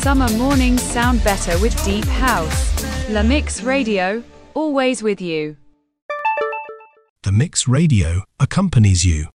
Summer mornings sound better with deep house. La Mix Radio, always with you. The Mix Radio accompanies you.